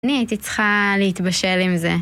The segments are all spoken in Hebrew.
אני הייתי צריכה להתבשל עם זה,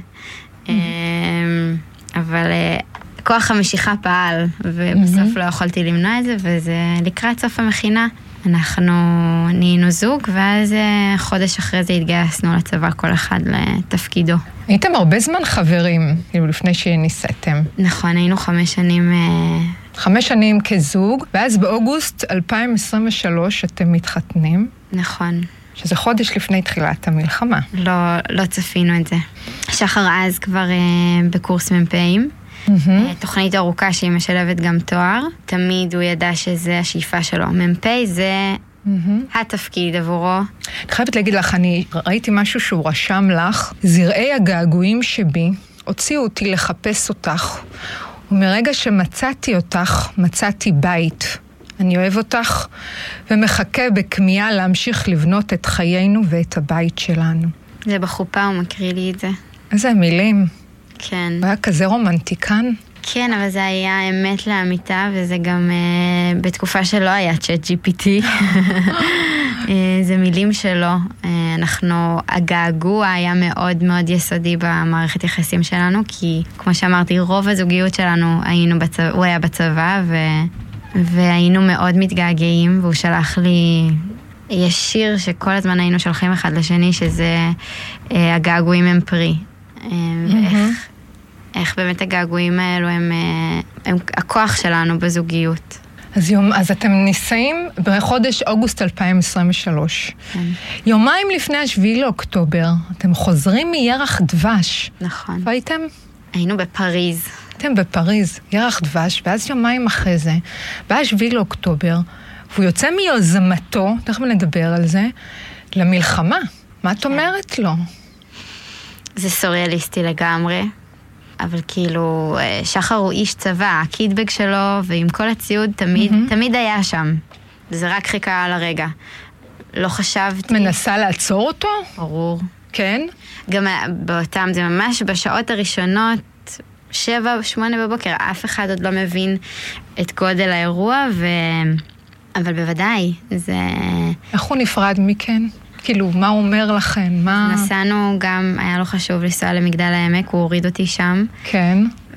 אבל כוח המשיכה פעל, ובסוף לא יכולתי למנוע את זה, וזה לקראת סוף המכינה. אנחנו נהיינו זוג, ואז חודש אחרי זה התגייסנו לצבא, כל אחד לתפקידו. הייתם הרבה זמן חברים, לפני שניסיתם. נכון, היינו 5 שנים... 5 שנים כזוג, ואז באוגוסט 2023 אתם מתחתנים. נכון. שזה חודש לפני תחילת המלחמה. לא צפינו את זה. שחר אז כבר בקורס מ"פים. תוכנית ארוכה שהיא משלבת גם תואר. תמיד הוא ידע שזה השאיפה שלו. מ"פ זה התפקיד עבורו. אני חייבת להגיד לך, אני ראיתי משהו שהוא רשם לך. זרעי הגעגועים שבי הוציאו אותי לחפש אותך. ומרגע שמצאתי אותך, מצאתי בית. אני אוהב אותך ומחכה בכמיהה להמשיך לבנות את חיינו ואת הבית שלנו. זה בחופה, הוא מקריא לי את זה. איזה מילים. כן. הוא היה כזה רומנטיקן. כן, אבל זה היה אמת לאמיתה, וזה גם בתקופה שלא היה ChatGPT. זה מילים שלו. הגעגוע היה מאוד מאוד יסודי במערכת יחסים שלנו, כי כמו שאמרתי, רוב הזוגיות שלנו הוא היה בצבא, והיינו מאוד מתגעגעים, והוא שלח לי, יש שיר שכל הזמן היינו שולחים אחד לשני, שזה הגעגועים הם פרי. איך באמת הגעגועים האלו הם הכוח שלנו בזוגיות. אז אתם נישאים בחודש אוגוסט 2023. כן. יומיים לפני 7 לאוקטובר, אתם חוזרים מירח דבש. נכון. והייתם? היינו בפריז. אתם בפריז, ירח דבש, ואז יומיים אחרי זה, ב7 לאוקטובר, והוא יוצא מיוזמתו, תכף נדבר על זה, למלחמה. מה את אומרת לו? זה סוריאליסטי לגמרי, אבל כאילו, שחר הוא איש צבא, הקידבג שלו, ועם כל הציוד תמיד היה שם. זה רק חיכה על הרגע. לא חשבתי... מנסה לעצור אותו? ברור. כן? גם באותם, זה ממש בשעות הראשונות, 7-8 בבוקר, אף אחד עוד לא מבין את גודל האירוע, אבל בוודאי, זה... איך הוא נפרד מכן? כאילו, מה הוא אומר לכן? מה... נסענו גם, היה לו חשוב לנסוע למגדל העמק, הוא הוריד אותי שם. כן.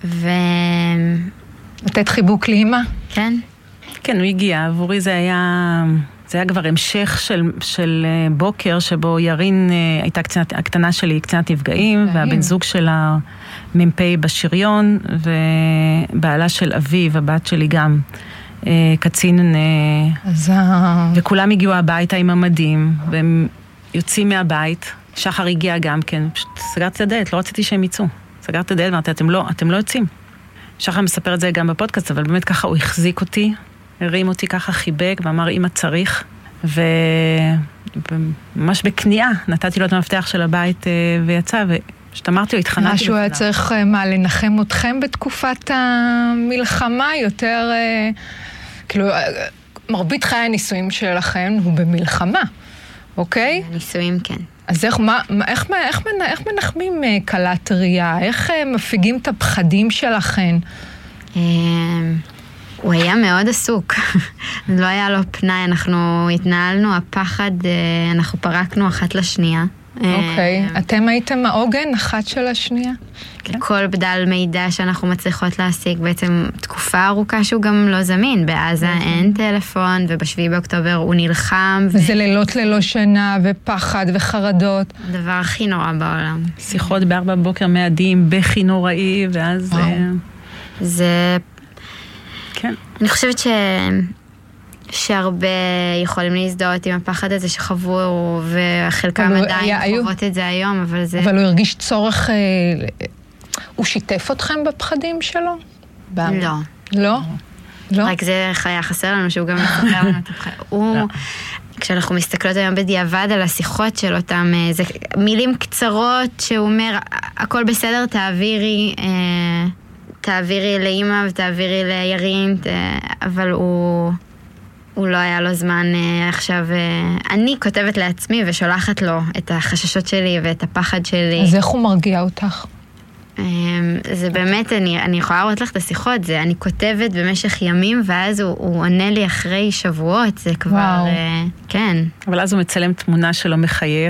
לתת חיבוק לאמא? כן. כן, הוא הגיע, עבורי זה היה כבר המשך של בוקר, שבו ירין הייתה הקטנה שלי, קצינת נפגעים, והבן זוג שלה מ"פ בשריון, ובעלה של אביב, הבת שלי גם, קצין, וכולם הגיעו הביתה עם המדים, והם יוצאים מהבית. שחר הגיע גם כן, פשוט סגרתי את הדלת, לא רציתי שהם יצאו. סגרתי את הדלת, אמרתי, אתם לא יוצאים. שחר מספר את זה גם בפודקאסט, אבל באמת ככה הוא החזיק אותי, הרים אותי ככה, חיבק, ואמר, אמא צריך, וממש בקנייה, נתתי לו את המפתח של הבית ויצא, ושאת אמרתי לו, התחננתי. משהו היה צריך, לנחם אתכם בתקופת המלחמה, יותר, כאילו, מרבית חיי הנישואים שלכם הוא במלחמה, אוקיי? הנישואים, כן. אז איך מנחמים קלת ראייה? איך מפיגים את הפחדים שלכם? הוא היה מאוד עסוק. לא היה לו פנאי, אנחנו התנהלנו, הפחד, אנחנו פרקנו אחת לשנייה. אוקיי, אתם הייתם העוגן אחת של השנייה? כל בדל מידע שאנחנו מצליחות להשיג, בעצם תקופה ארוכה שהוא גם לא זמין. בעזה אין טלפון, וב7 באוקטובר הוא נלחם. וזה לילות ללא שינה, ופחד וחרדות. הדבר הכי נורא בעולם. שיחות ב4 בבוקר מאדים, בכי נוראי, ואז... זה... כן. אני חושבת שהרבה יכולים להזדהות עם הפחד הזה שחוו, וחלקם עדיין חוות את זה היום, אבל זה... אבל הוא הרגיש צורך... הוא שיתף אתכם בפחדים שלו? לא. לא? לא? רק זה היה חסר לנו, שהוא גם מספר לנו את הפחדים. כשאנחנו מסתכלות היום בדיעבד על השיחות של אותם, זה מילים קצרות שהוא אומר, הכל בסדר, תעבירי לאמא ותעבירי לירין, אבל הוא לא היה לו זמן עכשיו. אני כותבת לעצמי ושולחת לו את החששות שלי ואת הפחד שלי. אז איך הוא מרגיע אותך? זה באמת, אני יכולה לראות לך את השיחות, זה אני כותבת במשך ימים, ואז הוא עונה לי אחרי שבועות, זה כבר, כן. אבל אז הוא מצלם תמונה שלו מחייך,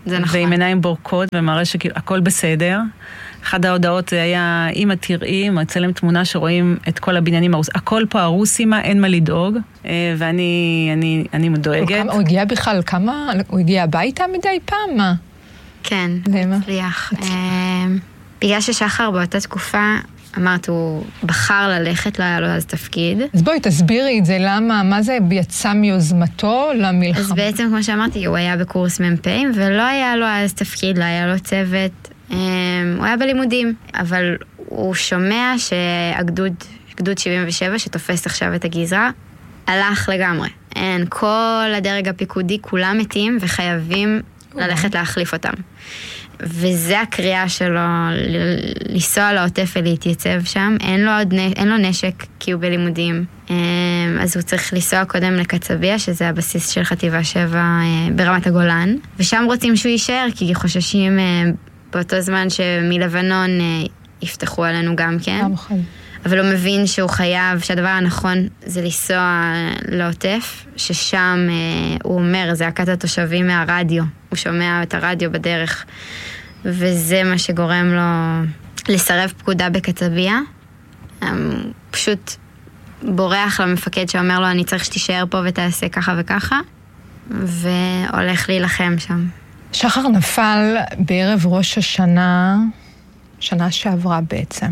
זה נכון. ועם עיניים בורקות, ומראה שהכל בסדר. אחד ההודעות זה היה, אמא תראי, מצלם תמונה שרואים את כל הבניינים הרוס. הכל פה הרוסים, אין מה לדאוג, ואני דואגת. הוא הגיע בכלל, הוא הגיע הביתה מדי פעם? מה? כן, הצליח. בגלל ששחר באותה תקופה, אמרת, הוא בחר ללכת, לא היה לו אז תפקיד. אז בואי, תסבירי את זה, למה, מה זה יצא מיוזמתו למלחמה? אז בעצם, כמו שאמרתי, הוא היה בקורס מ"פים, ולא היה לו אז תפקיד, לא היה לו צוות, הוא היה בלימודים, אבל הוא שומע גדוד 77, שתופס עכשיו את הגזרה, הלך לגמרי. כל הדרג הפיקודי, כולם מתים, וחייבים ללכת להחליף אותם. וזה הקריאה שלו, לנסוע לעוטף ולהתייצב שם. אין לו נשק, כי הוא בלימודים. אז הוא צריך לנסוע קודם לקצביה, שזה הבסיס של חטיבה 7 ברמת הגולן. ושם רוצים שהוא יישאר, כי חוששים באותו זמן שמלבנון יפתחו עלינו גם כן. אבל הוא מבין שהוא חייב, שהדבר הנכון זה לנסוע לעוטף, ששם הוא אומר, זעקת התושבים מהרדיו. הוא שומע את הרדיו בדרך, וזה מה שגורם לו לסרב פקודה בקצביה. פשוט בורח למפקד שאומר לו, אני צריך שתישאר פה ותעשה ככה וככה, והולך להילחם שם. שחר נפל בערב ראש השנה, שנה שעברה בעצם.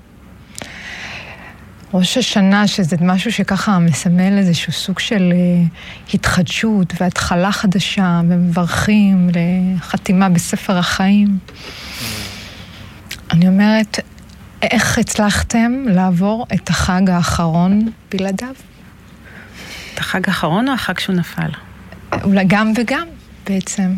ראש השנה, שזה משהו שככה מסמל איזשהו סוג של התחדשות והתחלה חדשה, ומברכים לחתימה בספר החיים. אני אומרת, איך הצלחתם לעבור את החג האחרון בלעדיו? את החג האחרון או החג שהוא נפל? אולי גם וגם, בעצם.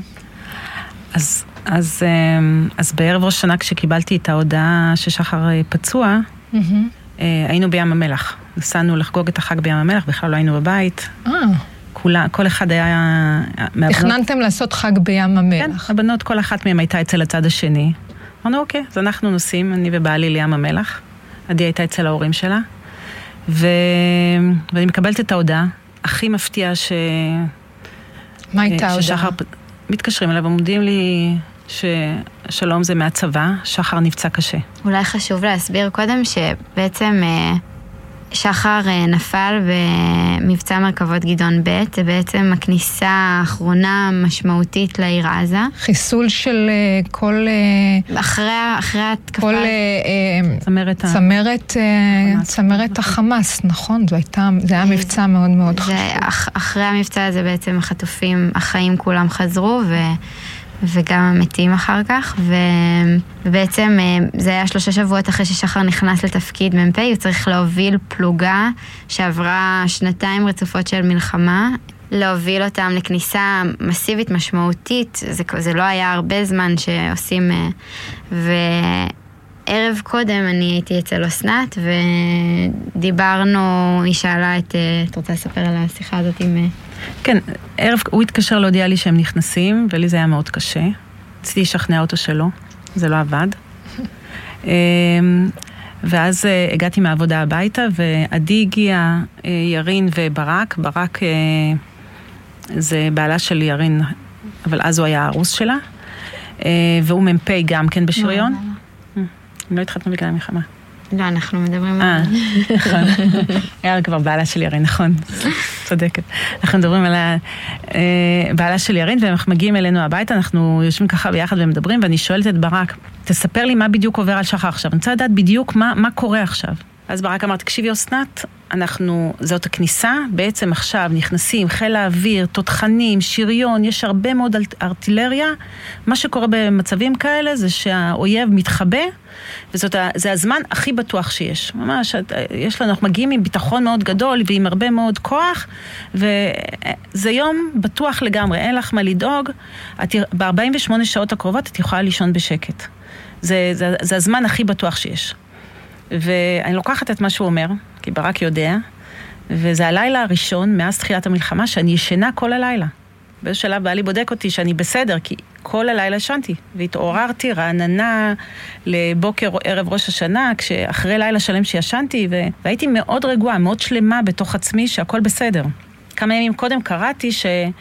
אז בערב ראש השנה, כשקיבלתי את ההודעה ששחר פצוע, היינו בים המלח. נסענו לחגוג את החג בים המלח, בכלל לא היינו בבית. כל אחד היה... תכננתם לעשות חג בים המלח. כן, הבנות, כל אחת מהן הייתה אצל הצד השני. אמרנו, אוקיי, אז אנחנו נוסעים, אני ובעלי לים המלח. עדי הייתה אצל ההורים שלה. ואני מקבלת את ההודעה. הכי מפתיע מה הייתה ההודעה? מתקשרים אליו ומודיעים לי ששלום זה מהצבא, שחר נפצע קשה. אולי חשוב להסביר קודם שבעצם שחר נפל במבצע מרכבות גדעון ב', זה בעצם הכניסה האחרונה משמעותית לעיר עזה. חיסול של כל... אחרי התקפה. כל צמרת החמאס, נכון? זה היה מבצע מאוד מאוד חשוב. אחרי המבצע הזה בעצם החטופים, החיים כולם חזרו וגם המתים אחר כך, ובעצם זה היה 3 שבועות אחרי ששחר נכנס לתפקיד מ"פ, הוא צריך להוביל פלוגה שעברה 2 רצופות של מלחמה, להוביל אותם לכניסה מסיבית משמעותית, זה לא היה הרבה זמן שעושים, וערב קודם אני הייתי אצל אסנת, ודיברנו, היא שאלה את רוצה לספר על השיחה הזאת עם... כן, הוא התקשר להודיע לי שהם נכנסים, ולי זה היה מאוד קשה. רציתי לשכנע אותו שלא, זה לא עבד. ואז הגעתי מהעבודה הביתה, ועדי הגיע, ירין וברק. ברק זה בעלה של ירין, אבל אז הוא היה הרוס שלה. והוא מ"פ גם כן בשריון. לא התחתנו בגלל המלחמה. לא, אנחנו מדברים על... נכון. היה כבר בעלה של ירין, נכון. צודקת. אנחנו מדברים על בעלה של ירין, ואנחנו מגיעים אלינו הביתה, אנחנו יושבים ככה ביחד ומדברים, ואני שואלת את ברק, תספר לי מה בדיוק עובר על שחר עכשיו. אני רוצה לדעת בדיוק מה קורה עכשיו. אז ברק אמר, תקשיבי אסנת, זאת הכניסה, בעצם עכשיו נכנסים חיל האוויר, תותחנים, שריון, יש הרבה מאוד ארטילריה. מה שקורה במצבים כאלה זה שהאויב מתחבא, וזה הזמן הכי בטוח שיש. ממש, אנחנו מגיעים עם ביטחון מאוד גדול ועם הרבה מאוד כוח, וזה יום בטוח לגמרי, אין לך מה לדאוג. ב-48 שעות הקרובות את יכולה לישון בשקט. זה הזמן הכי בטוח שיש. ואני לוקחת את מה שהוא אומר, כי ברק יודע, וזה הלילה הראשון מאז תחילת המלחמה שאני ישנה כל הלילה. באיזשהו שלב בעלי בודק אותי שאני בסדר, כי כל הלילה ישנתי, והתעוררתי רעננה לבוקר ערב ראש השנה, אחרי לילה שלם שישנתי, והייתי מאוד רגועה, מאוד שלמה בתוך עצמי שהכל בסדר. כמה ימים קודם קראתי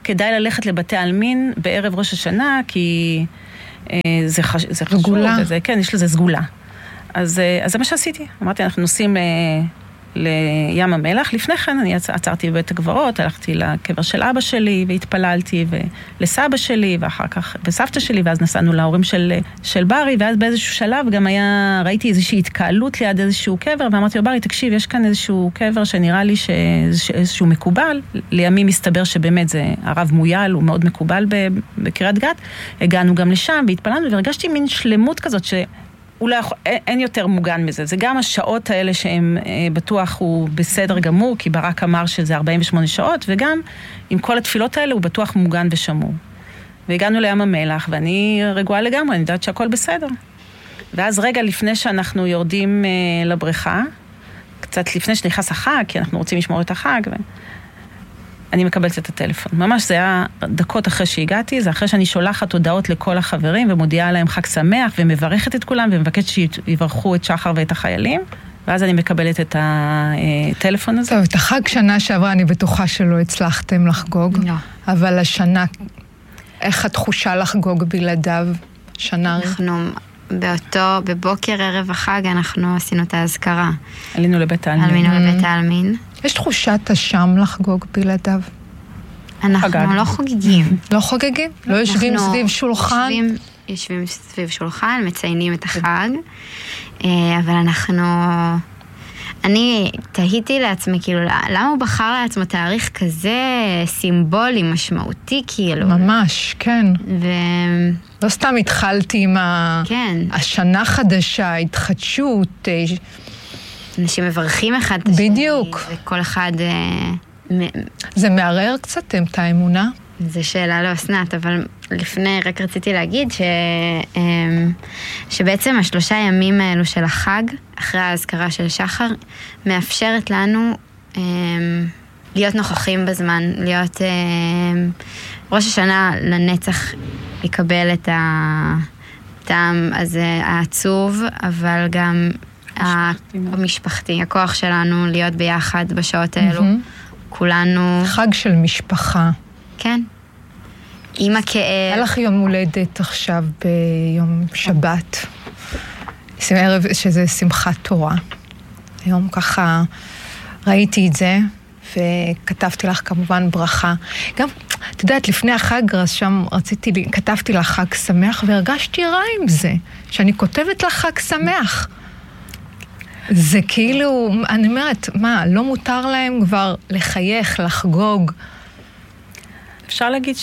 כדאי ללכת לבתי העלמין בערב ראש השנה, כי זה חשוב. סגולה. כן, יש לזה סגולה. אז זה מה שעשיתי. אמרתי, אנחנו נוסעים לים המלח. לפני כן אני עצרתי בבית הגברות, הלכתי לקבר של אבא שלי, והתפללתי לסבא שלי, ואחר כך בסבתא שלי, ואז נסענו להורים של ברי, ואז באיזשהו שלב גם ראיתי איזושהי התקהלות ליד איזשהו קבר, ואמרתי לו, ברי, תקשיב, יש כאן איזשהו קבר שנראה לי שאיזשהו מקובל. לימים מסתבר שבאמת זה הרב מויאל, הוא מאוד מקובל בקריית גת. הגענו גם לשם והתפללנו, והרגשתי מין שלמות כזאת אולי אין יותר מוגן מזה. זה גם השעות האלה שהם בטוח הוא בסדר גמור, כי ברק אמר שזה 48 שעות, וגם עם כל התפילות האלה הוא בטוח מוגן ושמור. והגענו לים המלח, ואני רגועה לגמרי, אני יודעת שהכל בסדר. ואז רגע לפני שאנחנו יורדים לבריכה, קצת לפני שנכנס החג, כי אנחנו רוצים לשמור את החג, אני מקבלת את הטלפון. ממש זה היה דקות אחרי שהגעתי, זה אחרי שאני שולחת הודעות לכל החברים, ומודיעה להם חג שמח, ומברכת את כולם, ומבקשת שיברכו את שחר ואת החיילים, ואז אני מקבלת את הטלפון הזה. טוב, את החג שנה שעברה אני בטוחה שלא הצלחתם לחגוג, לא. אבל השנה, איך התחושה לחגוג בלעדיו? שנה... אנחנו בבוקר ערב החג, אנחנו עשינו את ההזכרה. עלינו לבית העלמין. עלינו לבית העלמין. יש תחושת אשם לחגוג בלעדיו? אנחנו לא חוגגים. לא חוגגים? לא יושבים סביב שולחן? יושבים סביב שולחן, מציינים את החג, אבל אני תהיתי לעצמי, כאילו, למה הוא בחר לעצמו תאריך כזה סימבולי, משמעותי, כאילו? ממש, כן. לא סתם התחלתי עם השנה חדשה, התחדשות. אנשים מברכים אחד את השני. בדיוק. וכל אחד... זה מערער קצת את האמונה? זו שאלה לאסנת, אבל לפני רק רציתי להגיד שבעצם 3 ימים האלו של החג, אחרי ההזכרה של שחר, מאפשרת לנו להיות נוכחים בזמן, להיות ראש השנה לנצח יקבל את הטעם הזה העצוב, אבל גם המשפחתי, הכוח שלנו להיות ביחד בשעות האלו, כולנו... חג של משפחה. כן. עם הכאב. היה לך יום הולדת עכשיו ביום שבת, שזה שמחת תורה. היום ככה ראיתי את זה, וכתבתי לך כמובן ברכה. גם, את יודעת, לפני החג שם כתבתי לך חג שמח, והרגשתי רע עם זה, שאני כותבת לך חג שמח. זה כאילו, אני אומרת, מה, לא מותר להם כבר לחייך, לחגוג? אפשר להגיד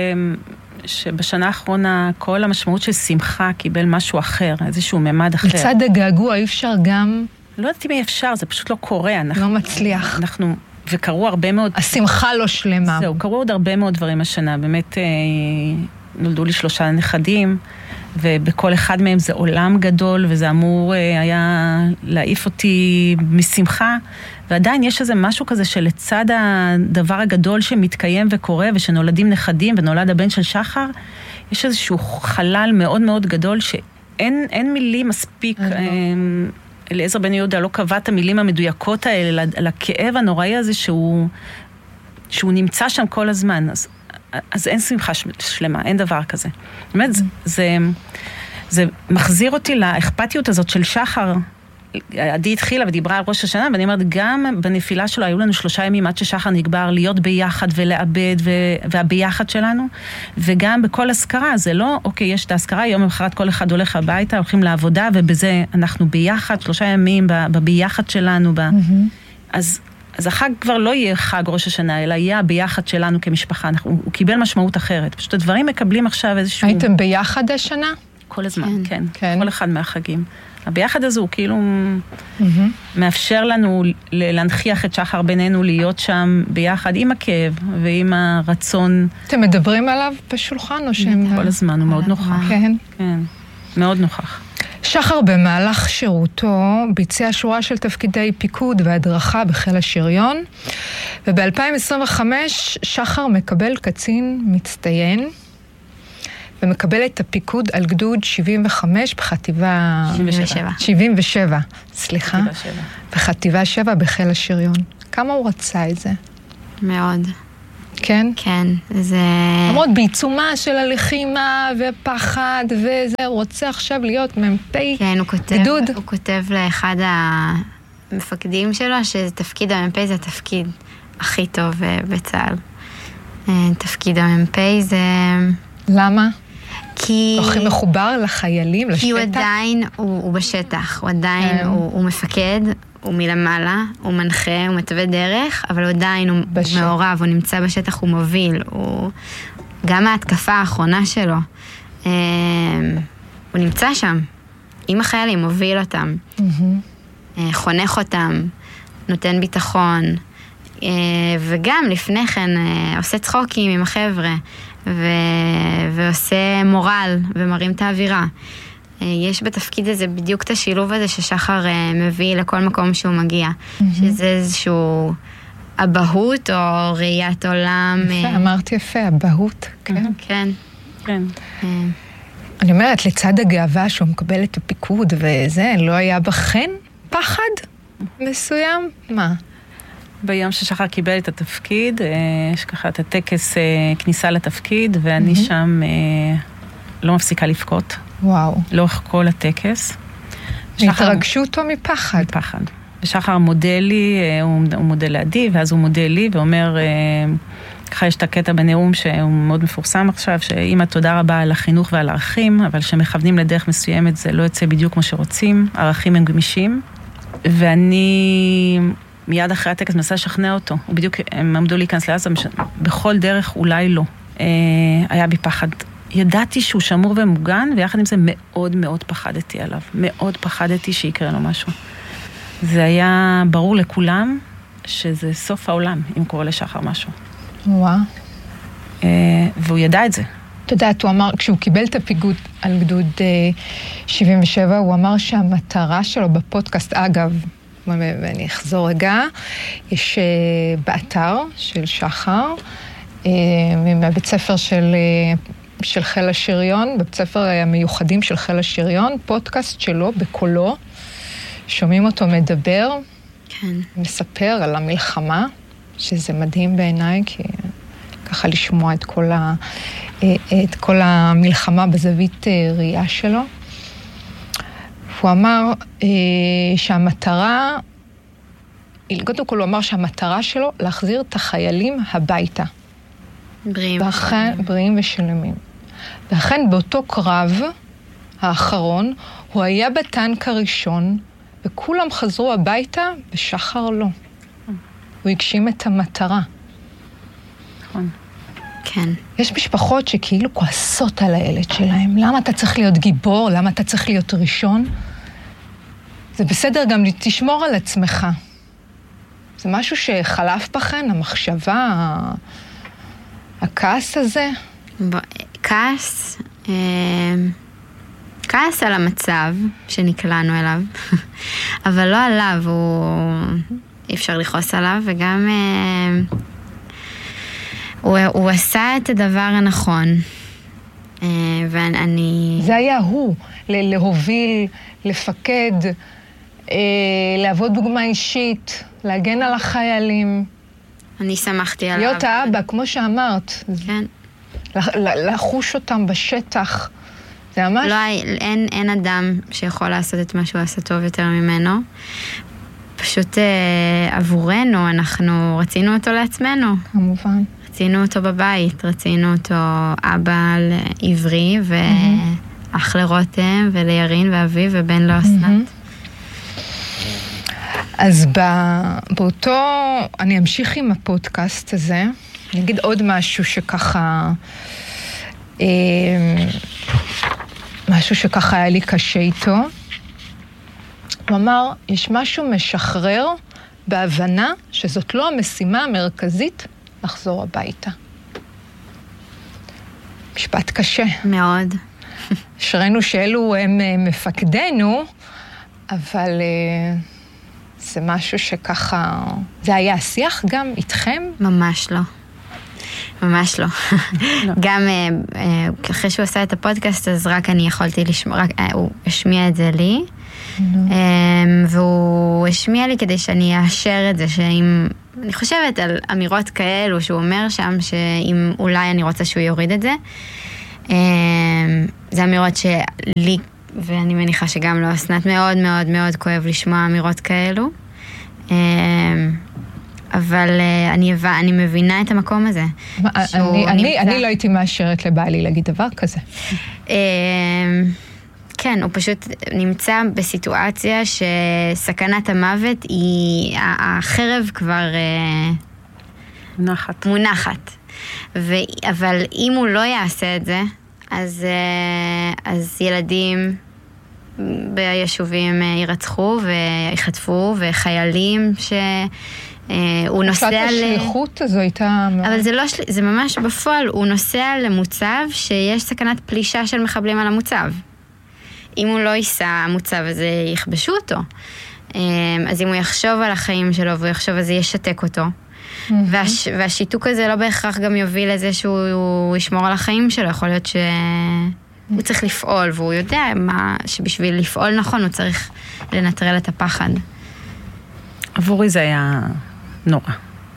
שבשנה האחרונה כל המשמעות של שמחה קיבל משהו אחר, איזשהו ממד אחר. לצד הגעגוע אי אפשר גם... לא יודעת אם אי אפשר, זה פשוט לא קורה. לא מצליח. וקרו הרבה מאוד... השמחה לא שלמה. זהו, קרו עוד הרבה מאוד דברים השנה. באמת נולדו לי 3 נכדים, ובכל אחד מהם זה עולם גדול, וזה אמור היה להעיף אותי משמחה, ועדיין יש איזה משהו כזה שלצד הדבר הגדול שמתקיים וקורה, ושנולדים נכדים, ונולד הבן של שחר, יש איזשהו חלל מאוד מאוד גדול, שאין מילים מספיק, אליעזר בן יהודה לא קבע את המילים המדויקות האלה, על הכאב הנוראי הזה שהוא נמצא שם כל הזמן, אז אין שמחה שלמה, אין דבר כזה. באמת, זה מחזיר אותי לאכפתיות הזאת של שחר. עדי התחילה ודיברה על ראש השנה, ואני אומרת, גם בנפילה שלו היו לנו 3 ימים עד ששחר נגבר להיות ביחד ולאבד, והביחד שלנו, וגם בכל הזכרה, זה לא, אוקיי, יש את ההזכרה, יום למחרת כל אחד הולך הביתה, הולכים לעבודה, ובזה אנחנו ביחד, 3 ימים בביחד שלנו, אז החג כבר לא יהיה חג ראש השנה, אלא יהיה ביחד שלנו כמשפחה. הוא קיבל משמעות אחרת. פשוט הדברים מקבלים עכשיו איזשהו... הייתם ביחד השנה? כל הזמן, כן. כל אחד מהחגים. הביחד הזה הוא כאילו מאפשר לנו להנחיח את שחר בינינו, להיות שם ביחד עם הכאב ועם הרצון. אתם מדברים עליו בשולחן או שהם... כל הזמן, הוא מאוד נוכח. כן. כן, מאוד נוכח. שחר במהלך שירותו ביצע שורה של תפקידי פיקוד והדרכה בחיל השריון, וב-2025 שחר מקבל קצין מצטיין, ומקבל את הפיקוד על גדוד 75 בחטיבה... 77, סליחה. בחטיבה 7 בחיל השריון. כמה הוא רצה את זה? מאוד. כן? כן, זה... למרות בעיצומה של הלחימה ופחד וזה, הוא רוצה עכשיו להיות מ"פ כן, גדוד. הוא כותב לאחד המפקדים שלו שתפקיד המ"פ זה התפקיד הכי טוב בצה"ל. תפקיד המ"פ זה... למה? כי... הוא הכי מחובר לחיילים, לשטח? כי הוא עדיין, הוא בשטח, הוא עדיין, הוא מפקד, הוא מלמעלה, הוא מנחה, הוא מתווה דרך, אבל עדיין הוא מעורב, הוא נמצא בשטח, הוא מוביל, גם ההתקפה האחרונה שלו, הוא נמצא שם, עם החיילים, מוביל אותם, חונך אותם, נותן ביטחון, וגם לפני כן עושה צחוקים עם החבר'ה, ועושה מורל ומרים את האווירה. יש בתפקיד הזה בדיוק את השילוב הזה ששחר מביא לכל מקום שהוא מגיע. שזה איזשהו אבהות או ראיית עולם. יפה, אמרתי יפה, אבהות. כן. כן. כן. אני אומרת, לצד הגאווה שהוא מקבל את הפיקוד וזה, לא היה בכן פחד מסוים? מה? ביום ששחר קיבל את התפקיד, יש ככה את הטקס כניסה לתפקיד, ואני שם לא מפסיקה לבכות. וואו. לאורך כל הטקס. התרגשות או מפחד? מפחד. ושחר מודה לי, הוא מודה לעדי, ואז הוא מודה לי ואומר, ככה יש את הקטע בנאום שהוא מאוד מפורסם עכשיו, שאמא תודה רבה על החינוך ועל הערכים, אבל שמכוונים לדרך מסוימת זה לא יוצא בדיוק כמו שרוצים, ערכים הם גמישים, ואני מיד אחרי הטקס מנסה לשכנע אותו, ובדיוק הם עמדו להיכנס לעזה, בכל דרך אולי לא. היה בי פחד. ידעתי שהוא שמור ומוגן, ויחד עם זה מאוד מאוד פחדתי עליו. מאוד פחדתי שיקרה לו משהו. זה היה ברור לכולם שזה סוף העולם, אם קורה לשחר משהו. וואו. והוא ידע את זה. אתה יודעת, הוא אמר, כשהוא קיבל את הפיגוד על גדוד 77, הוא אמר שהמטרה שלו בפודקאסט, אגב, ואני אחזור רגע, יש באתר של שחר, מבית ספר של חיל השריון, בבית ספר המיוחדים של חיל השריון, פודקאסט שלו בקולו, שומעים אותו מדבר, כן. מספר על המלחמה, שזה מדהים בעיניי, כי ככה לשמוע את כל המלחמה בזווית ראייה שלו. הוא אמר שהמטרה, קודם כל הוא אמר שהמטרה שלו להחזיר את החיילים הביתה. בריאים ושלמים. ואכן באותו קרב האחרון, הוא היה בטנק הראשון, וכולם חזרו הביתה, ושחר לא. הוא הגשים את המטרה. נכון. כן. יש משפחות שכאילו כועסות על הילד שלהם. למה אתה צריך להיות גיבור? למה אתה צריך להיות ראשון? זה בסדר גם תשמור על עצמך. זה משהו שחלף בכן, המחשבה, הכעס הזה? כעס על המצב שנקלענו אליו, אבל לא עליו, אי אפשר לכעוס עליו, וגם הוא עשה את הדבר הנכון, ואני... זה היה הוא, להוביל, לפקד, לעבוד דוגמה אישית, להגן על החיילים. אני שמחתי עליו. להיות האבא, כמו שאמרת. כן. לחוש אותם בשטח. זה ממש... לא, אין אדם שיכול לעשות את מה שהוא עשה טוב יותר ממנו. פשוט עבורנו, אנחנו רצינו אותו לעצמנו. כמובן. רצינו אותו בבית, רצינו אותו אבא לעברי, ואח לרותם, ולירין ואביב, ובן לאסנת. אז באותו, אני אמשיך עם הפודקאסט הזה, אני אגיד עוד משהו שככה, היה לי קשה איתו. הוא אמר, יש משהו משחרר בהבנה שזאת לא המשימה המרכזית לחזור הביתה. משפט קשה. מאוד. שראינו שאלו הם מפקדנו, אבל זה משהו שככה... זה היה השיח גם איתכם? ממש לא. ממש לא. גם אחרי שהוא עשה את הפודקאסט, אז רק אני יכולתי לשמוע, הוא השמיע את זה לי, והוא השמיע לי כדי שאני אאשר את זה, שאם, אני חושבת על אמירות כאלו שהוא אומר שם, שאם אולי אני רוצה שהוא יוריד את זה, זה אמירות שלי, ואני מניחה שגם לא אסנת, מאוד מאוד מאוד כואב לשמוע אמירות כאלו. אבל אני מבינה את המקום הזה. אני לא הייתי מאשרת לבעלי להגיד דבר כזה. כן, הוא פשוט נמצא בסיטואציה שסכנת המוות היא, החרב כבר מונחת. אבל אם הוא לא יעשה את זה, אז ילדים בישובים יירצחו ויחטפו, וחיילים הוא נוסע השליחות הזו הייתה... אבל זה לא, זה ממש בפועל, הוא נוסע למוצב שיש סכנת פלישה של מחבלים על המוצב. אם הוא לא ייסע המוצב הזה, יכבשו אותו. אז אם הוא יחשוב על החיים שלו והוא יחשוב על זה, ישתק אותו. והשיתוק הזה לא בהכרח גם יוביל לזה שהוא ישמור על החיים שלו. יכול להיות שהוא צריך לפעול, והוא יודע שבשביל לפעול נכון הוא צריך לנטרל את הפחד. עבורי זה היה נורא.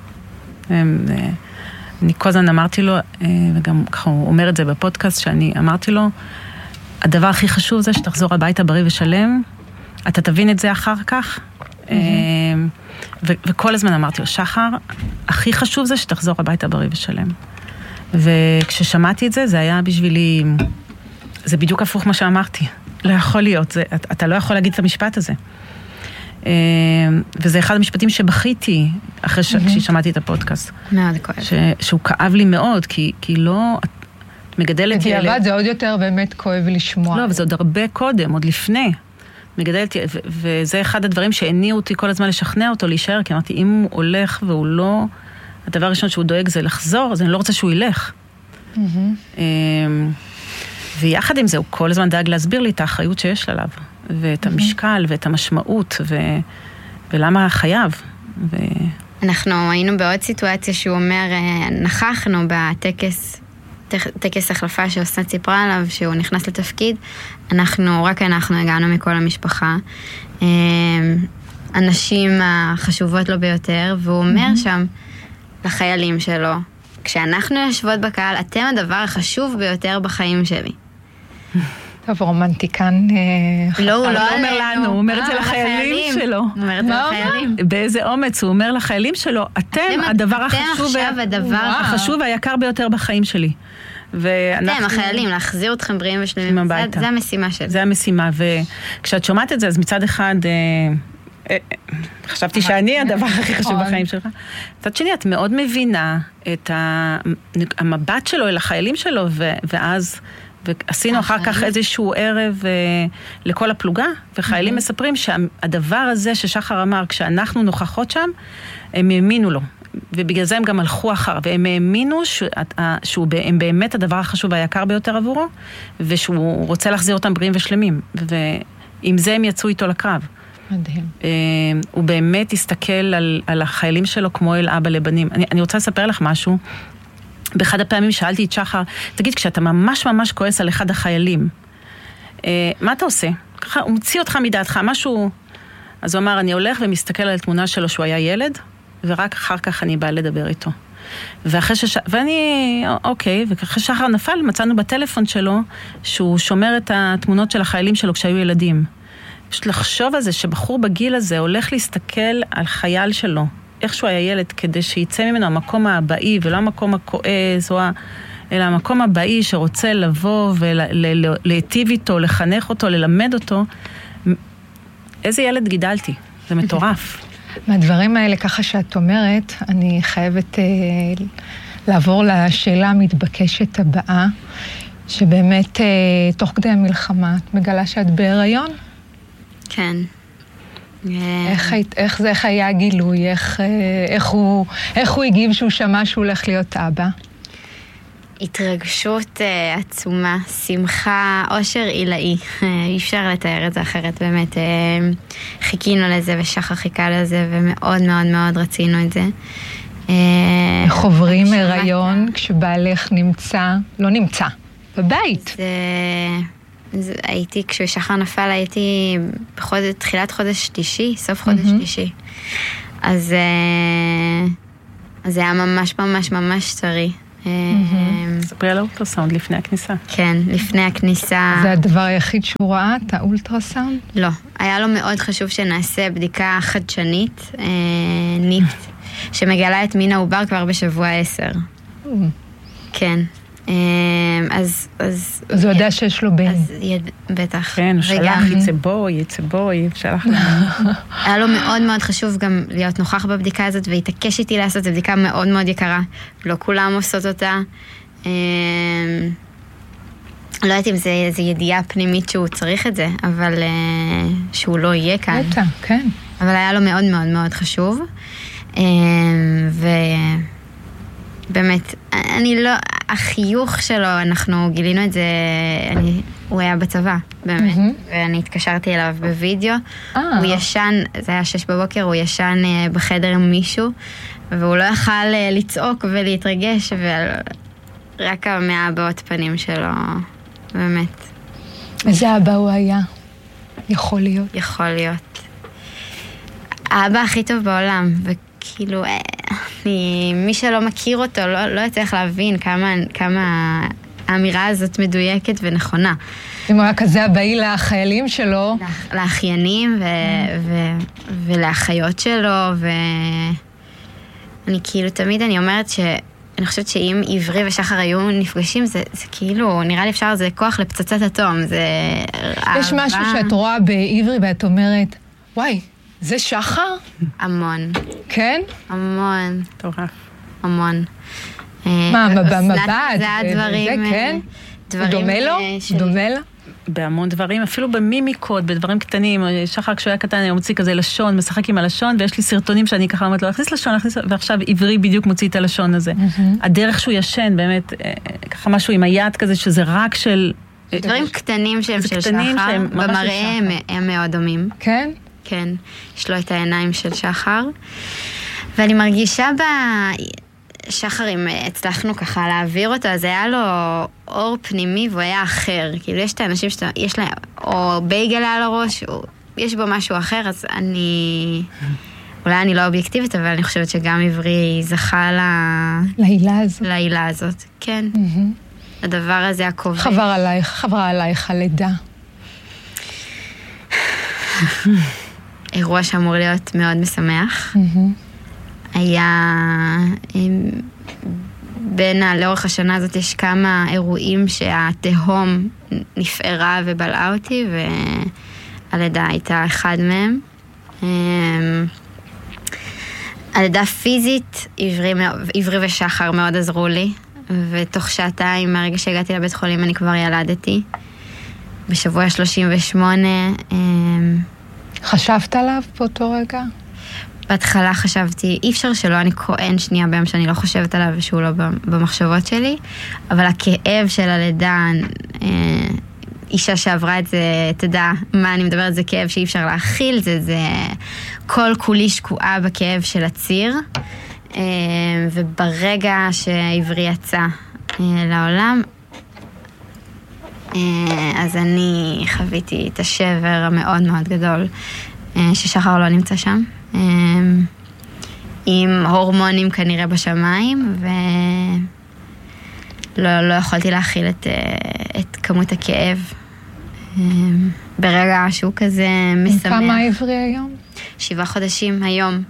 אני כל הזמן אמרתי לו, וגם ככה הוא אומר את זה בפודקאסט, שאני אמרתי לו, הדבר הכי חשוב זה שתחזור הביתה בריא ושלם, אתה תבין את זה אחר כך, וכל הזמן אמרתי לו, שחר, הכי חשוב זה שתחזור הביתה בריא ושלם. וכששמעתי את זה, זה היה בשבילי, זה בדיוק הפוך מה שאמרתי. לא יכול להיות, אתה לא יכול להגיד את המשפט הזה. וזה אחד המשפטים שבכיתי אחרי ששמעתי את הפודקאסט. מאוד כואב. שהוא כאב לי מאוד, כי לא... מגדלת ילד... בדיעבד זה עוד יותר באמת כואב לשמוע. לא, וזה עוד הרבה קודם, עוד לפני. מגדלת ילד, וזה אחד הדברים שהניעו אותי כל הזמן לשכנע אותו, להישאר, כי אמרתי, אם הוא הולך והוא לא... הדבר הראשון שהוא דואג זה לחזור, אז אני לא רוצה שהוא ילך. ויחד עם זה, הוא כל הזמן דאג להסביר לי את האחריות שיש עליו, ואת המשקל, ואת המשמעות, ולמה חייב. אנחנו היינו בעוד סיטואציה שהוא אומר, נכחנו בטקס החלפה שאסנת סיפרה עליו, שהוא נכנס לתפקיד, רק אנחנו הגענו מכל המשפחה, הנשים החשובות לו ביותר, והוא אומר שם לחיילים שלו, כשאנחנו יושבות בקהל, אתם הדבר החשוב ביותר בחיים שלי. טוב, רומנטיקן... לא, הוא לא אומר לנו, הוא אומר את זה לחיילים שלו. הוא אומר את זה לחיילים. באיזה אומץ, הוא אומר לחיילים שלו, אתם הדבר החשוב והיקר ביותר בחיים שלי. אתם, החיילים, להחזיר אתכם בריאים ושלמים. זה המשימה שלי. זה המשימה, וכשאת שומעת את זה, אז מצד אחד... חשבתי שאני הדבר הכי חשוב בחיים שלך. מצד שני, את מאוד מבינה את המבט שלו אל החיילים שלו, ואז ועשינו אחר כך איזשהו ערב לכל הפלוגה, וחיילים מספרים שהדבר הזה ששחר אמר, כשאנחנו נוכחות שם, הם האמינו לו. ובגלל זה הם גם הלכו אחר, והם האמינו שהם באמת הדבר החשוב והיקר ביותר עבורו, ושהוא רוצה להחזיר אותם בריאים ושלמים. ועם זה הם יצאו איתו לקרב. מדהים. הוא באמת הסתכל על החיילים שלו כמו אל אבא לבנים. אני רוצה לספר לך משהו. באחד הפעמים שאלתי את שחר, תגיד, כשאתה ממש ממש כועס על אחד החיילים, מה אתה עושה? ככה, הוא מציא אותך מדעתך, משהו... אז הוא אמר, אני הולך ומסתכל על התמונה שלו שהוא היה ילד, ורק אחר כך אני באה לדבר איתו. ואחרי שחר נפל, מצאנו בטלפון שלו, שהוא שומר את התמונות של החיילים שלו כשהיו ילדים. פשוט לחשוב על זה שבחור בגיל הזה הולך להסתכל על חייל שלו, איך שהוא היה ילד, כדי שיצא ממנו המקום הבאי, ולא המקום הכועס, אלא המקום הבאי שרוצה לבוא ולהיטיב איתו, לחנך אותו, ללמד אותו. איזה ילד גידלתי, זה מטורף. מהדברים האלה, ככה שאת אומרת, אני חייבת לעבור לשאלה המתבקשת הבאה, שבאמת תוך כדי המלחמה, את מגלה שאת בהיריון? כן. איך היה הגילוי? איך הוא הגיב שהוא שמע שהוא הולך להיות אבא? התרגשות עצומה, שמחה, אושר עילאי. אי אפשר לתאר את זה אחרת, באמת. חיכינו לזה ושחר חיכה לזה, ומאוד מאוד מאוד רצינו את זה. איך עוברים הריון כשבעלך לא נמצא, בבית? הייתי, כששחר נפל הייתי תחילת חודש שלישי, סוף חודש שלישי. אז זה היה ממש ממש ממש טרי. ספרי על האולטרסאונד לפני הכניסה. כן, לפני הכניסה. זה הדבר היחיד שהוא ראה, את האולטרסאונד? לא, היה לו מאוד חשוב שנעשה בדיקה חדשנית, ניפט, שמגלה את מין העובר כבר בשבוע 10. אז הוא יודע שיש לו בן. בטח. כן, הוא שלח, יצא בוי, שלח לנו. היה לו מאוד מאוד חשוב גם להיות נוכח בבדיקה הזאת, והתעקש איתי לעשות, זו בדיקה מאוד מאוד יקרה. לא כולם עושות אותה. לא יודעת אם זה ידיעה פנימית שהוא צריך את זה, אבל שהוא לא יהיה כאן. כן. אבל היה לו מאוד מאוד מאוד חשוב. באמת, החיוך שלו, אנחנו גילינו את זה, הוא היה בצבא, באמת, ואני התקשרתי אליו בווידאו, הוא ישן, זה היה 6 בבוקר, הוא ישן בחדר עם מישהו, והוא לא יכל לצעוק ולהתרגש, ורק מהבעות פנים שלו, באמת. איזה אבא הוא היה? יכול להיות. יכול להיות. האבא הכי טוב בעולם, וכאילו, מי שלא מכיר אותו לא יצטרך להבין כמה האמירה הזאת מדויקת ונכונה. אם הוא היה כזה הבאי לחיילים שלו. לאחיינים ולאחיות שלו, ואני כאילו תמיד אני אומרת אני חושבת שאם עברי ושחר היו נפגשים, זה כאילו, נראה לי אפשר, זה כוח לפצצת אטום, זה אהבה. יש משהו שאת רואה בעברי ואת אומרת, וואי, זה שחר? המון. כן? המון. טורף. המון. מה, במבט? זה הדברים... כן? דומה לו? דומה לו? בהמון דברים, אפילו במימיקות, בדברים קטנים. שחר כשהוא היה קטן, היה מוציא כזה לשון, משחק עם הלשון, ויש לי סרטונים שאני ככה אומרת לו, להכניס לשון, ועכשיו עברי בדיוק מוציא את הלשון הזה. הדרך שהוא ישן, באמת, ככה משהו עם היד כזה, שזה רק של... דברים קטנים שהם של שחר, במראה הם מאוד דומים. כן? כן, יש לו את העיניים של שחר, ואני מרגישה שחר, אם הצלחנו ככה להעביר אותו, אז היה לו אור פנימי והוא היה אחר. כאילו יש את האנשים שיש להם, או בייגל על הראש, או יש בו משהו אחר, אז אולי אני לא אובייקטיבית, אבל אני חושבת שגם עברי זכה להילה הזאת. כן. הדבר הזה הקובע. חברה עלייך הלידה. אירוע שאמור להיות מאוד משמח. היה לאורך השנה הזאת יש כמה אירועים שהתהום נפערה ובלעה אותי, והלידה הייתה אחד מהם. הלידה פיזית, עברי ושחר מאוד עזרו לי, ותוך שעתיים מהרגע שהגעתי לבית חולים אני כבר ילדתי. בשבוע 38. חשבת עליו באותו רגע? בהתחלה חשבתי, אי אפשר שלא, אני כהן שנייה ביום שאני לא חושבת עליו ושהוא לא במחשבות שלי, אבל הכאב של הלידה, אישה שעברה את זה, תדע מה אני מדברת, זה כאב שאי אפשר להכיל, זה כל כולי שקועה בכאב של הציר, וברגע שעברי יצא לעולם, אז אני חוויתי את השבר המאוד מאוד גדול, ששחר לא נמצא שם, עם הורמונים כנראה בשמיים, ולא יכולתי להכיל את כמות הכאב ברגע שהוא כזה משמח. כמה עברי היום? 7 חודשים היום.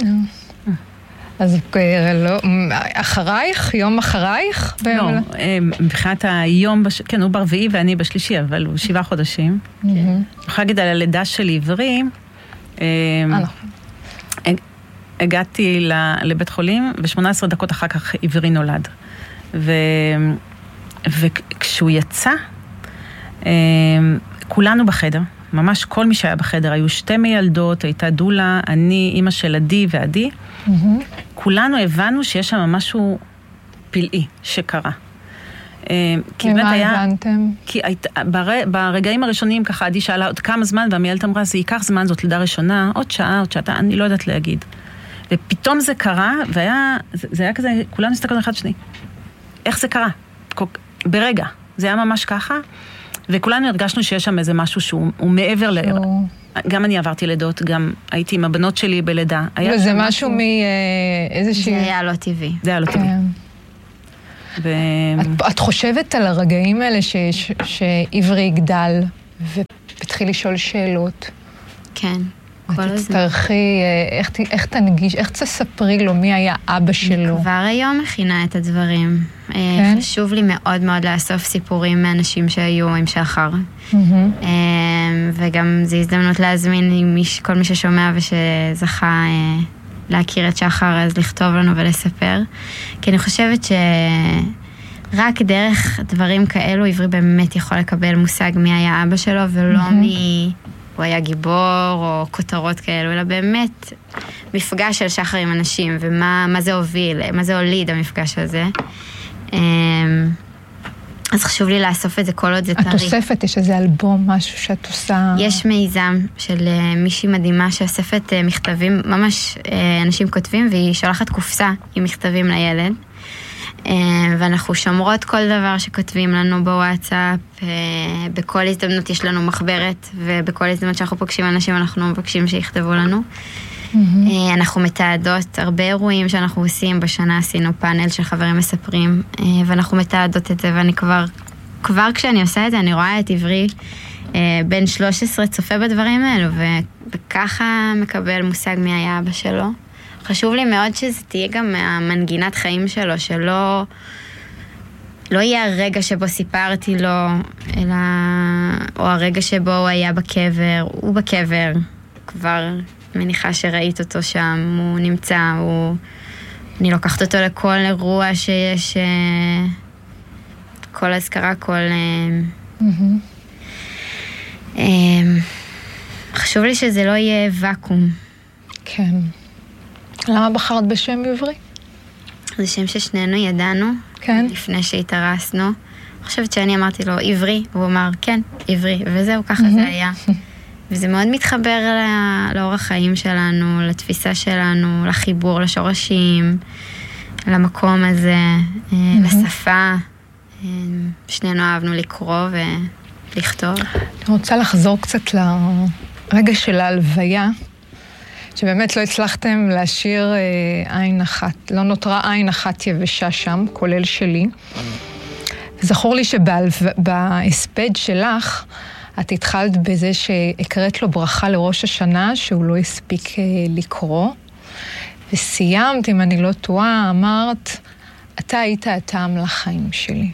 אז לא, אחרייך? יום אחרייך? לא, מבחינת היום, כן, הוא ברביעי ואני בשלישי, אבל הוא 7 חודשים. אני יכולה להגיד על הלידה של עברי, הגעתי לבית חולים, ו18 דקות אחר כך עברי נולד. וכשהוא יצא, כולנו בחדר, ממש כל מי שהיה בחדר, היו 2 מיילדות, הייתה דולה, אני, אמא של עדי ועדי, כולנו הבנו שיש שם משהו פלאי שקרה. ומה הבנתם? כי ברגעים הראשונים ככה עדי שאלה עוד כמה זמן, והמיילת אמרה, זה ייקח זמן, זאת לידה ראשונה, עוד שעה, אני לא יודעת להגיד. ופתאום זה קרה, זה היה כזה, כולנו הסתכלנו אחד שני. איך זה קרה? ברגע. זה היה ממש ככה. וכולנו הרגשנו שיש שם איזה משהו שהוא מעבר גם אני עברתי לידות, גם הייתי עם הבנות שלי בלידה. וזה משהו מאיזושהי... זה היה לא טבעי. זה היה לא טבעי. את חושבת על הרגעים האלה שעברי יגדל ותתחיל לשאול שאלות? כן, כל הזמן. ותצטרכי, איך תנגיש, איך תספרי לו מי היה אבא שלו? כבר היום מכינה את הדברים. חשוב לי מאוד מאוד לאסוף סיפורים מאנשים שהיו עם שחר. וגם זו הזדמנות להזמין כל מי ששומע ושזכה להכיר את שחר, אז לכתוב לנו ולספר. כי אני חושבת שרק דרך דברים כאלו עברי באמת יכול לקבל מושג מי היה אבא שלו, ולא מי הוא היה גיבור או כותרות כאלו, אלא באמת מפגש של שחר עם אנשים, ומה זה הוביל, מה זה הוליד המפגש הזה. אז חשוב לי לאסוף את זה כל עוד זה טרי. את אוספת, יש איזה אלבום, משהו שאת עושה... יש מיזם של מישהי מדהימה שאוספת מכתבים, ממש אנשים כותבים, והיא שולחת קופסה עם מכתבים לילד. ואנחנו שומרות כל דבר שכותבים לנו בוואטסאפ, בכל הזדמנות יש לנו מחברת, ובכל הזדמנות שאנחנו פוגשים אנשים אנחנו מבקשים שיכתבו לנו. אנחנו מתעדות הרבה אירועים שאנחנו עושים, בשנה עשינו פאנל של חברים מספרים, ואנחנו מתעדות את זה, ואני כבר כשאני עושה את זה, אני רואה את עברי בן 13 צופה בדברים האלו, וככה מקבל מושג מי היה אבא שלו. חשוב לי מאוד שזה תהיה גם מהמנגינת חיים שלו, שלא יהיה הרגע שבו סיפרתי לו, אלא, או הרגע שבו הוא היה בקבר, הוא בקבר, כבר מניחה שראית אותו שם, הוא נמצא, אני לוקחת אותו לכל אירוע שיש, כל הזכרה, כל... חשוב לי שזה לא יהיה וקום. כן. למה בחרת בשם עברי? זה שם ששנינו ידענו, כן. לפני שהתארסנו. אני חושבת שאני אמרתי לו, עברי, והוא אמר, כן, עברי, וזהו, ככה זה היה. וזה מאוד מתחבר לאורח החיים שלנו, לתפיסה שלנו, לחיבור, לשורשים, למקום הזה, לשפה. שנינו אהבנו לקרוא ולכתוב. אני רוצה לחזור קצת לרגע של ההלוויה, שבאמת לא הצלחתם להשאיר עין אחת, לא נותרה עין אחת יבשה שם, כולל שלי. זכור לי שבהספד שלך, את התחלת בזה שהקראת לו ברכה לראש השנה, שהוא לא הספיק לקרוא, וסיימת, אם אני לא טועה, אמרת, אתה היית הטעם לחיים שלי.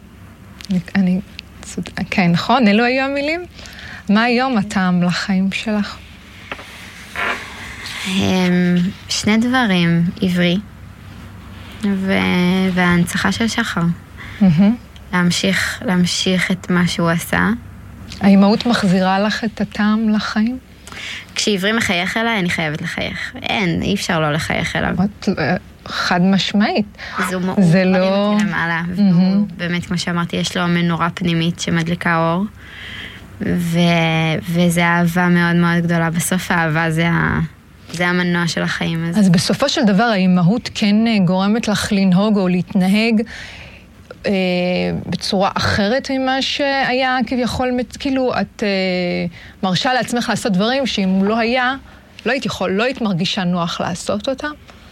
כן, נכון? אלו היו המילים? מה היום הטעם לחיים שלך? שני דברים, עברי, וההנצחה של שחר. להמשיך את מה שהוא עשה. האימהות מחזירה לך את הטעם לחיים? כשעברי מחייך אליי, אני חייבת לחייך. אי אפשר לא לחייך אליו. חד משמעית. זה לא... הוא למעלה, והוא באמת, כמו שאמרתי, יש לו מנורה פנימית שמדליקה אור, וזה אהבה מאוד מאוד גדולה. בסוף האהבה זה המנוע של החיים הזה. אז בסופו של דבר, האימהות כן גורמת לך לנהוג או להתנהג בצורה אחרת ממה שהיה כביכול, כאילו את מרשה לעצמך לעשות דברים שאם הוא לא היה, לא היית מרגישה נוח לעשות אותם?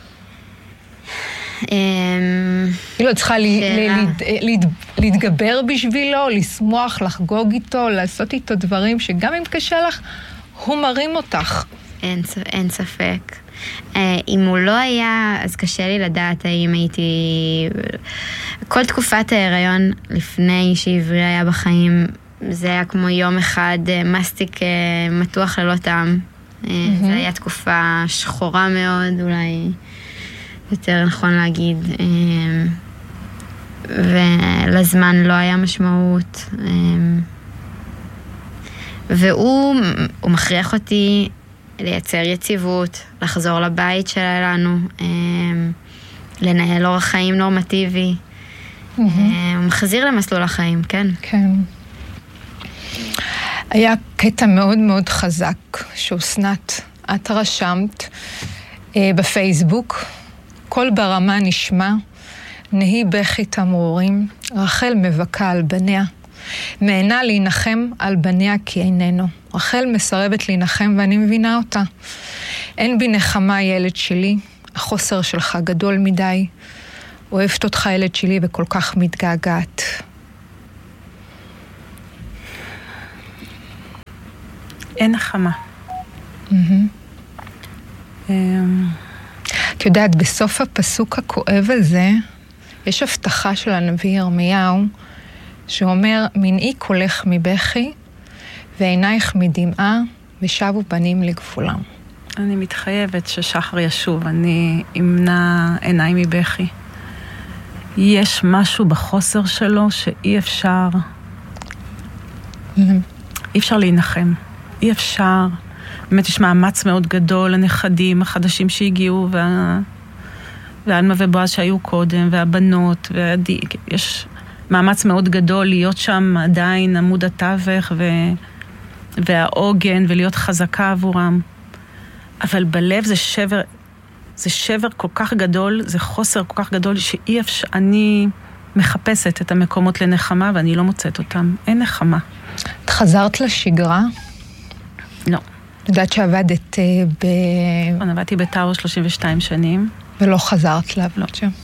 כאילו את צריכה להתגבר בשבילו, לשמוח, לחגוג איתו, לעשות איתו דברים שגם אם קשה לך, הוא מרים אותך. אין ספק. אם הוא לא היה, אז קשה לי לדעת האם הייתי... כל תקופת ההיריון לפני שעברי היה בחיים, זה היה כמו יום אחד מסטיק מתוח ללא טעם. זה היה תקופה שחורה מאוד, אולי יותר נכון להגיד. ולזמן לא היה משמעות. והוא מכריח אותי לייצר יציבות, לחזור לבית שלנו, לנהל אורח חיים נורמטיבי. הוא מחזיר למסלול החיים, כן. כן. היה קטע מאוד מאוד חזק שאוסנת, את רשמת בפייסבוק, כל ברמה נשמע, נהי בכי תמרורים, רחל מבכה על בניה, מעינה להנחם על בניה כי איננו. רחל מסרבת להנחם ואני מבינה אותה. אין בי נחמה ילד שלי, החוסר שלך גדול מדי. אוהבת אותך ילד שלי וכל כך מתגעגעת. אין נחמה. את יודעת, בסוף הפסוק הכואב הזה, יש הבטחה של הנביא ירמיהו, שאומר, מנעי קולך מבכי, ועינייך מדמעה, ושבו בנים לגבולם. אני מתחייבת ששחר ישוב, אני אמנע עיניי מבכי. יש משהו בחוסר שלו שאי אפשר, אי אפשר להינחם. אי אפשר. באמת יש מאמץ מאוד גדול, הנכדים החדשים שהגיעו, והאלמה ובועז שהיו קודם, והבנות, יש מאמץ מאוד גדול להיות שם עדיין עמוד התווך והעוגן, ולהיות חזקה עבורם. אבל בלב זה שבר כל כך גדול, זה חוסר כל כך גדול, שאי אפשר, אני מחפשת את המקומות לנחמה, ואני לא מוצאת אותם. אין נחמה. את חזרת לשגרה? לא. יודעת שעבדת עבדתי בטאור 32 שנים. ולא חזרת לעבוד לא. שם?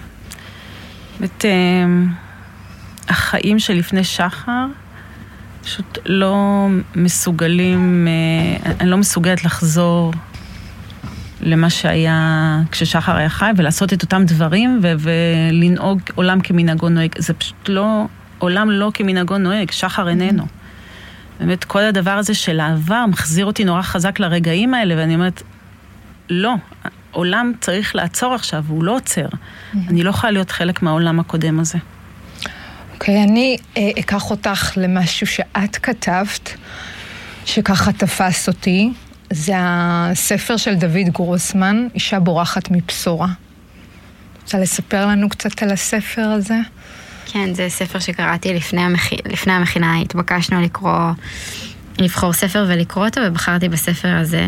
החיים שלפני שחר פשוט לא מסוגלים, אני לא מסוגלת לחזור למה שהיה כששחר היה חי, ולעשות את אותם דברים ולנהוג עולם כמנהגו נוהג. זה פשוט לא, עולם לא כמנהגו נוהג, שחר איננו. באמת כל הדבר הזה של העבר מחזיר אותי נורא חזק לרגעים האלה, ואני אומרת, לא, עולם צריך לעצור עכשיו, והוא לא עוצר. אני לא יכולה להיות חלק מהעולם הקודם הזה. אוקיי, אני אקח אותך למשהו שאת כתבת, שככה תפס אותי. זה הספר של דוד גרוסמן, אישה בורחת מבשורה. רוצה לספר לנו קצת על הספר הזה? כן, זה ספר שקראתי לפני המכינה. התבקשנו לבחור ספר ולקרוא אותו, ובחרתי בספר הזה.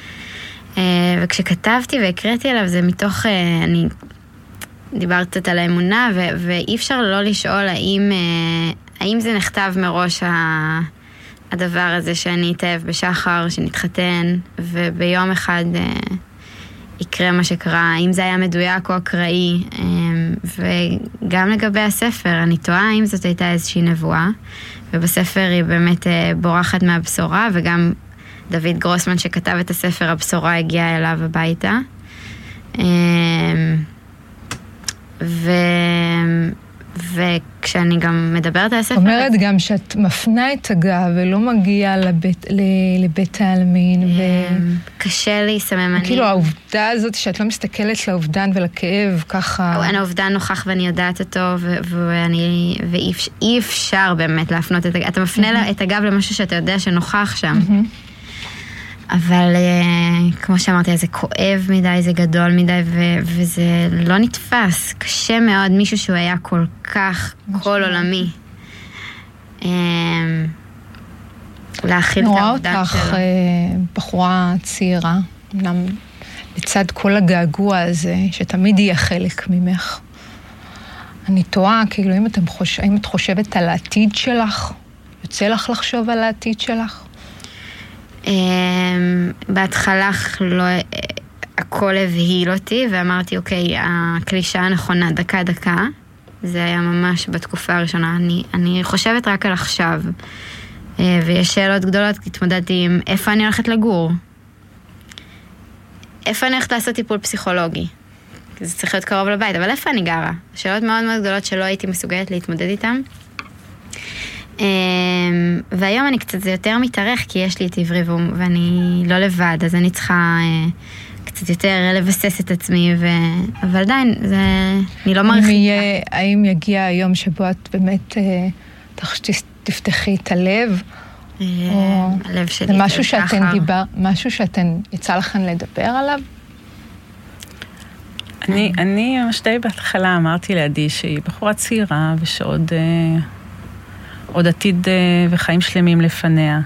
וכשכתבתי והקראתי עליו, זה מתוך, אני דיברת קצת על האמונה, ואי אפשר לא לשאול האם זה נכתב מראש הדבר הזה שאני אתאהב בשחר, שנתחתן, וביום אחד יקרה מה שקרה, האם זה היה מדויק או אקראי, וגם לגבי הספר, אני תוהה האם זאת הייתה איזושהי נבואה, ובספר היא באמת בורחת מהבשורה, וגם דוד גרוסמן שכתב את הספר, הבשורה הגיעה אליו הביתה. וכשאני גם מדברת על הספר... אומרת גם שאת מפנה את הגב ולא מגיעה לבית העלמין. קשה לי סממנים. כאילו העובדה הזאת שאת לא מסתכלת לאובדן ולכאב ככה... האובדן נוכח ואני יודעת אותו, ואי אפשר באמת להפנות את הגב. אתה מפנה את הגב למשהו שאתה יודע שנוכח שם. אבל כמו שאמרתי, זה כואב מדי, זה גדול מדי, וזה לא נתפס. קשה מאוד, מישהו שהוא היה כל כך כל עולמי. להכיל את העובדה שלו. נורא אותך בחורה צעירה, לצד כל הגעגוע הזה, שתמיד יהיה חלק ממך. אני תוהה, כאילו, אם את חושבת על העתיד שלך, יוצא לך לחשוב על העתיד שלך? בהתחלה לא, הכל הבהיל אותי, ואמרתי, אוקיי, הקלישה הנכונה, דקה, זה היה ממש בתקופה הראשונה. אני חושבת רק על עכשיו, ויש שאלות גדולות, התמודדתי עם איפה אני הולכת לגור, איפה אני הולכת לעשות טיפול פסיכולוגי, זה צריך להיות קרוב לבית, אבל איפה אני גרה? שאלות מאוד מאוד גדולות שלא הייתי מסוגלת להתמודד איתן. והיום אני קצת זה יותר מתארך, כי יש לי את עברי ואני לא לבד, אז אני צריכה קצת יותר לבסס את עצמי, אבל עדיין, אני לא מרחיקה. האם יגיע היום שבו את באמת תפתחי את הלב? הלב שלי זה משהו שאתן יצא לכן לדבר עליו? אני ממש די בהתחלה אמרתי לידי שהיא בחורה צעירה, ושעוד עתיד וחיים שלמים לפניה.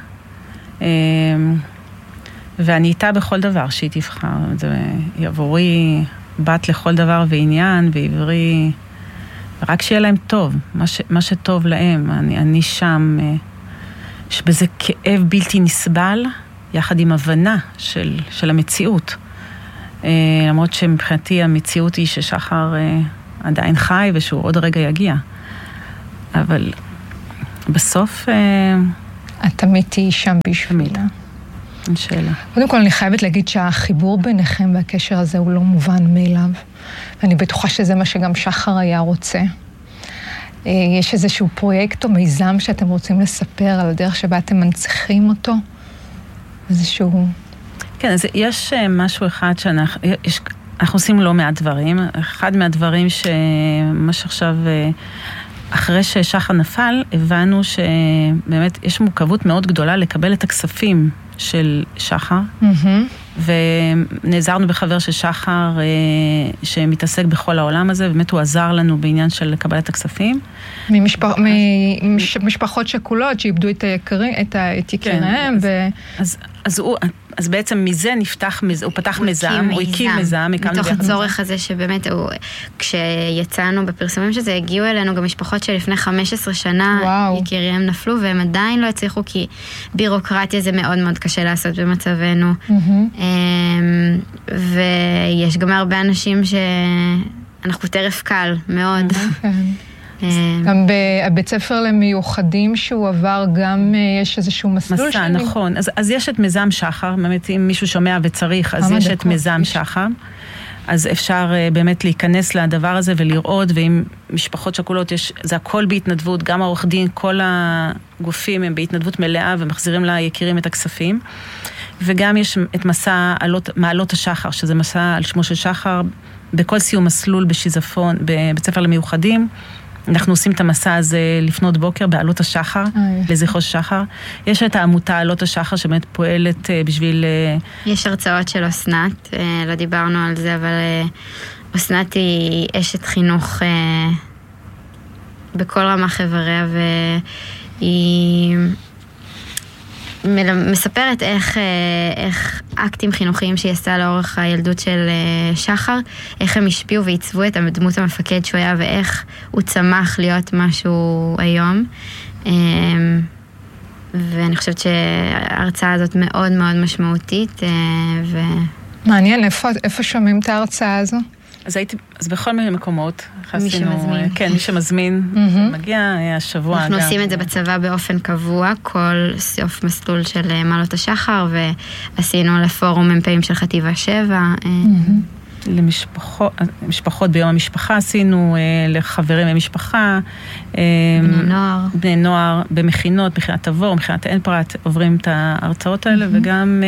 ואני איתה בכל דבר שהיא תבחר. היא עבורי בת לכל דבר ועניין, ועברי רק שיהיה להם טוב, מה שטוב להם. אני שם, יש בזה כאב בלתי נסבל, יחד עם הבנה של המציאות. למרות שמבחינתי המציאות היא ששחר עדיין חי ושהוא עוד רגע יגיע. אבל בסוף... את תמיד תהיי שם בשבילה. אין שאלה. קודם כל אני חייבת להגיד שהחיבור ביניכם והקשר הזה הוא לא מובן מאליו. ואני בטוחה שזה מה שגם שחר היה רוצה. יש איזשהו פרויקט או מיזם שאתם רוצים לספר על הדרך שבה אתם מנציחים אותו? איזשהו... כן, אז יש משהו אחד שאנחנו עושים לא מעט דברים. אחד מהדברים שממש עכשיו, אחרי ששחר נפל, הבנו שבאמת יש מורכבות מאוד גדולה לקבל את הכספים של שחר. ונעזרנו בחבר של שחר שמתעסק בכל העולם הזה, באמת הוא עזר לנו בעניין של קבלת הכספים. ממשפחות שכולות שאיבדו את יקיריהם. אז בעצם מזה הוא פתח מיזם, הוא הקים מיזם. מתוך הצורך הזה שבאמת, כשיצאנו בפרסומים שזה, הגיעו אלינו גם משפחות שלפני 15 שנה יקיריהם נפלו, והם עדיין לא הצליחו, כי בירוקרטיה זה מאוד מאוד קשה לעשות במצבנו. ויש גם הרבה אנשים שאנחנו טרף קל, מאוד. גם בבית ספר למיוחדים שהוא עבר, גם יש איזשהו מסלול מסע, נכון. אז יש את מיזם שחר, באמת אם מישהו שומע וצריך, אז יש את מיזם שחר. אז אפשר באמת להיכנס לדבר הזה ולראות, ועם משפחות שכולות, זה הכל בהתנדבות, גם העורך דין, כל הגופים הם בהתנדבות מלאה, ומחזירים ליקירים את הכספים. וגם יש את מסע מעלות השחר, שזה מסע על שמו של שחר, בכל סיום מסלול בשיזפון, בבית ספר למיוחדים, אנחנו עושים את המסע הזה לפנות בוקר בעלות השחר, לזכרו של שחר. יש את העמותה עלות השחר שבאמת פועלת בשביל... יש הרצאות של אסנת, לא דיברנו על זה, אבל אסנת היא אשת חינוך בכל רמה חבריה, והיא מספרת איך אקטים חינוכיים שהיא עשתה לאורך הילדות של שחר, איך הם השפיעו ועיצבו את דמות המפקד שהוא היה, ואיך הוא צמח להיות משהו היום. ואני חושבת שההרצאה הזאת מאוד מאוד משמעותית. מעניין, איפה שומעים את ההרצאה הזו? אז בכל מיני מקומות. מי שמזמין. כן, מי שמזמין. מגיע השבוע. אנחנו עושים את זה בצבא באופן קבוע, כל סוף מסלול של מעלות השחר, ועשינו לפורום מ"פים של חטיבה 7. למשפחות ביום המשפחה עשינו, לחברים במשפחה. בני נוער במכינות, מכינת תבור, מכינת אין פרט, עוברים את ההרצאות האלה, וגם...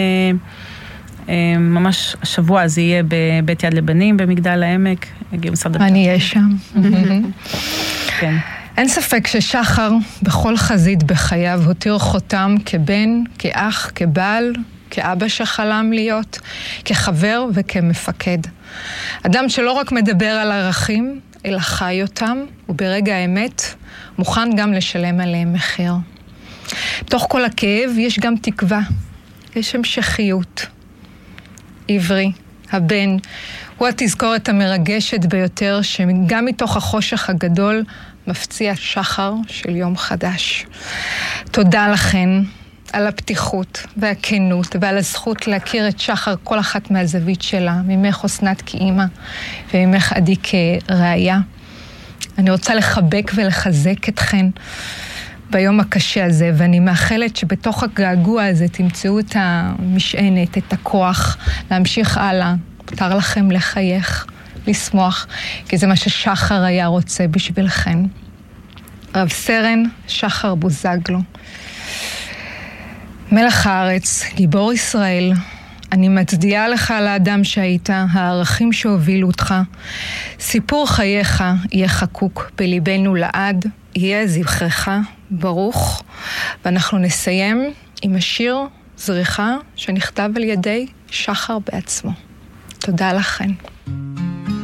ממש השבוע הזה יהיה בבית יד לבנים במגדל העמק, הגיעו משרד הפנים. אני אהיה שם. כן. אין ספק ששחר בכל חזית בחייו הותיר חותם כבן, כאח, כבעל, כאבא שחלם להיות, כחבר וכמפקד. אדם שלא רק מדבר על ערכים, אלא חי אותם, וברגע האמת מוכן גם לשלם עליהם מחיר. בתוך כל הכאב יש גם תקווה, יש המשכיות. עברי, הבן, הוא התזכורת המרגשת ביותר, שגם מתוך החושך הגדול מפציע שחר של יום חדש. תודה לכן על הפתיחות והכנות ועל הזכות להכיר את שחר כל אחת מהזווית שלה, ממך אסנת כאימא וממך עדי כראיה. אני רוצה לחבק ולחזק אתכן ביום הקשה הזה, ואני מאחלת שבתוך הגעגוע הזה תמצאו את המשענת, את הכוח, להמשיך הלאה. מותר לכם לחייך, לשמוח, כי זה מה ששחר היה רוצה בשבילכן. רב סרן שחר בוזגלו. מלך הארץ, גיבור ישראל, אני מצדיעה לך על האדם שהיית, הערכים שהובילו אותך. סיפור חייך יהיה חקוק בליבנו לעד, יהיה זכרך ברוך, ואנחנו נסיים עם השיר זריחה שנכתב על ידי שחר בעצמו. תודה לכן.